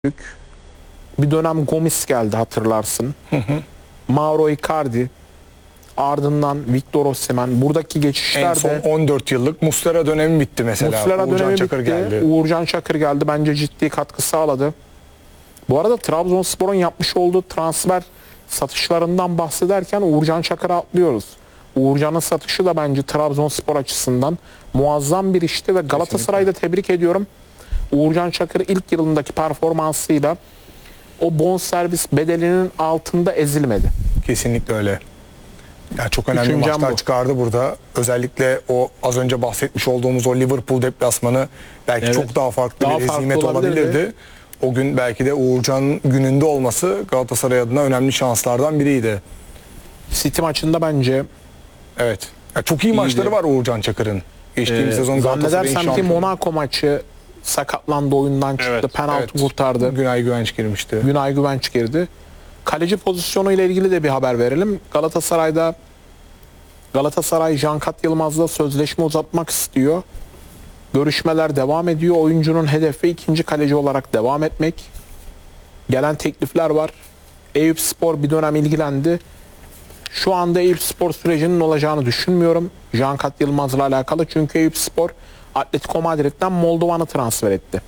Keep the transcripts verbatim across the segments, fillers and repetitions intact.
Bir dönem Gomis geldi, hatırlarsın. Hı hı. Mauro Icardi, ardından Victor Osimhen. Buradaki geçişlerde en son on dört yıllık Muslera dönemi bitti mesela. Muslera Uğurcan dönemi Çakır bitti. geldi. Uğurcan Çakır geldi. Bence ciddi katkı sağladı. Bu arada Trabzonspor'un yapmış olduğu transfer satışlarından bahsederken Uğurcan Çakır'ı atlıyoruz. Uğurcan'ın satışı da bence Trabzonspor açısından muazzam bir işti ve Galatasaray'ı da tebrik ediyorum. Uğurcan Çakır ilk yılındaki performansıyla o bonservis bedelinin altında ezilmedi. Kesinlikle öyle. Yani çok önemli Düşüncem maçlar bu. çıkardı burada. Özellikle o az önce bahsetmiş olduğumuz o Liverpool deplasmanı belki Evet. çok daha farklı Daha bir farklı hezimet olabilirdi. olabilirdi. O gün belki de Uğurcan'ın gününde olması Galatasaray adına önemli şanslardan biriydi. City maçında bence Evet. Ya çok iyi maçları var Uğurcan Çakır'ın. Geçtiğimiz e, sezon Galatasaray'ın zannedersem ki şampiyonu. Monaco maçı sakatlandı, oyundan çıktı. Evet, Penaltı Evet. kurtardı. Günay Güvenç girmişti. Günay Güvenç girdi. Kaleci pozisyonu ile ilgili de bir haber verelim. Galatasaray'da Galatasaray Cankat Yılmaz'la sözleşme uzatmak istiyor. Görüşmeler devam ediyor. Oyuncunun hedefi ikinci kaleci olarak devam etmek. Gelen teklifler var. Eyüpspor bir dönem ilgilendi. Şu anda Eyüpspor sürecinin olacağını düşünmüyorum Cankat Yılmaz'la alakalı. Çünkü Eyüpspor Atletico Madrid'den Moldovan'ı transfer etti.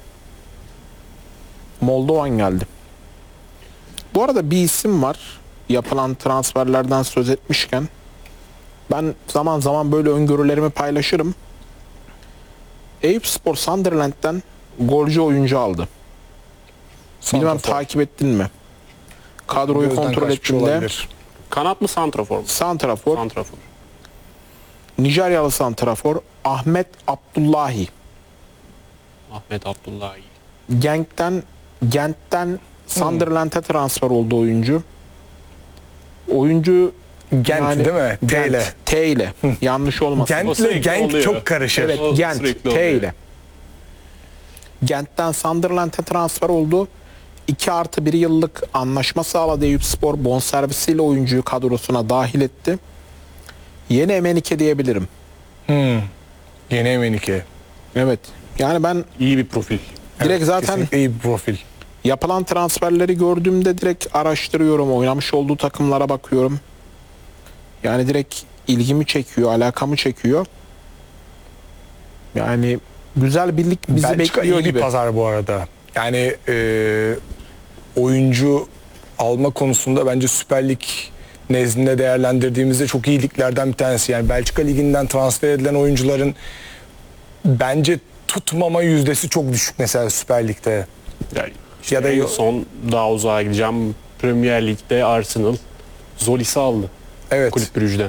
Moldovan geldi. Bu arada bir isim var. Yapılan transferlerden söz etmişken. Ben zaman zaman böyle öngörülerimi paylaşırım. Eyüpspor Sunderland'den golcü oyuncu aldı. Bilmem Santrafor. takip ettin mi? Kadroyu Gözden kontrol kaçmış ettiğinde olabilir. Kanat mı santrafor mu? santrafor, Santrafor. Nijeryalı santrafor Ahmet Abdullahi. Ahmet Abdullahi. Genk'ten Gent'ten Sunderland'e transfer oldu oyuncu. Oyuncu Gent yani- değil mi? T ile. Gent, T ile. Yanlış olmasın. O Gent ile sürekli Genk oluyor. çok karışır. Evet, O Gent, sürekli T oluyor. ile. Gent'ten Sunderland'e transfer oldu. iki artı bir yıllık anlaşma sağladı Eyüpspor. Bonservisiyle oyuncuyu kadrosuna dahil etti. Yeni Emenike diyebilirim. Hmm. Yeni Emenike. Evet. Yani ben İyi bir profil. direkt Evet, zaten kesinlikle iyi bir profil. yapılan transferleri gördüğümde direkt araştırıyorum. Oynamış olduğu takımlara bakıyorum. Yani direkt ilgimi çekiyor, alakamı çekiyor. Yani güzel birlik bizi Belçika bekliyor iyi bir gibi. pazar bu arada. Yani e, oyuncu alma konusunda bence Süper Lig nezdinde değerlendirdiğimizde çok iyi liglerden bir tanesi. Yani Belçika Ligi'nden transfer edilen oyuncuların bence tutmama yüzdesi çok düşük mesela Süper Lig'de. Yani işte Ya da en yok. son daha uzağa gideceğim. Premier Lig'de Arsenal Zolis'i aldı. Evet. Kulüp Brugge'den.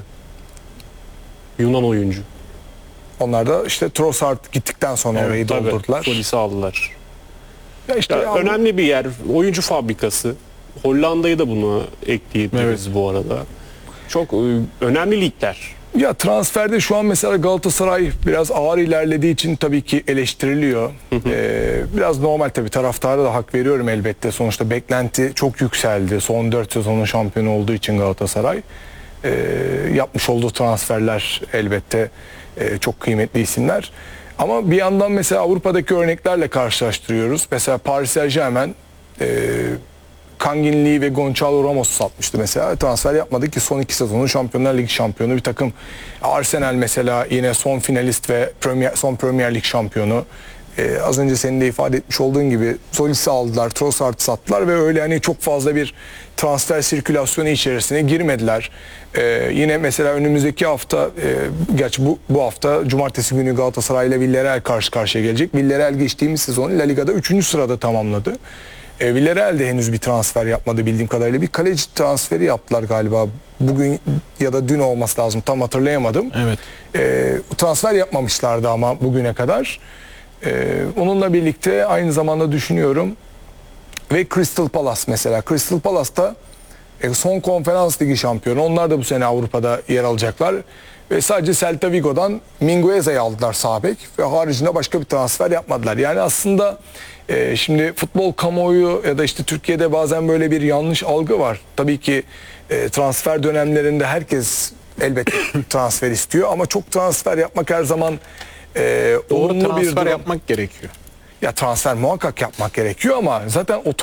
Yunan oyuncu. Onlar da işte Trossard gittikten sonra orayı tabii, doldurdular. Zolis'i aldılar. Ya işte Ya, ya, önemli bir yer. Oyuncu fabrikası. Hollanda'yı da buna ekleyebiliriz bu arada. Çok e, önemli ligler. Ya transferde şu an mesela Galatasaray biraz ağır ilerlediği için tabii ki eleştiriliyor. Ee, biraz normal tabii, taraftara da hak veriyorum elbette. Sonuçta beklenti çok yükseldi. Son dört sezonun şampiyonu olduğu için Galatasaray. Ee, yapmış olduğu transferler elbette e, çok kıymetli isimler. Ama bir yandan mesela Avrupa'daki örneklerle karşılaştırıyoruz. Mesela Paris Saint-Germain e, Kangin Lee ve Gonçalo Ramos'u satmıştı mesela. Transfer yapmadı ki son iki sezonun Şampiyonlar Ligi şampiyonu bir takım. Arsenal mesela yine son finalist ve Premier, son Premier Lig şampiyonu. Ee, az önce senin de ifade etmiş olduğun gibi Zolis'i aldılar, Trossard'ı sattılar ve öyle hani çok fazla bir transfer sirkülasyonu içerisine girmediler. Ee, yine mesela önümüzdeki hafta, e, gerçi bu, bu hafta Cumartesi günü Galatasaray ile Villarreal karşı karşıya gelecek. Villarreal geçtiğimiz sezon La Liga'da üçüncü sırada tamamladı. E, Villarreal de henüz bir transfer yapmadı bildiğim kadarıyla. Bir kaleci transferi yaptılar galiba. Bugün ya da dün olması lazım. Tam hatırlayamadım. Evet. E, transfer yapmamışlardı ama bugüne kadar. E, onunla birlikte aynı zamanda düşünüyorum. Ve Crystal Palace mesela. Crystal Palace'ta e, son konferans ligi şampiyonu. Onlar da bu sene Avrupa'da yer alacaklar. Ve sadece Celta Vigo'dan Mingueza'yı aldılar sağ bek ve haricinde başka bir transfer yapmadılar. Yani aslında e, şimdi futbol kamuoyu ya da işte Türkiye'de bazen böyle bir yanlış algı var. Tabii ki e, transfer dönemlerinde herkes elbette transfer istiyor ama çok transfer yapmak her zaman e, Doğru olumlu bir transfer durum. yapmak gerekiyor. Ya transfer muhakkak yapmak gerekiyor ama zaten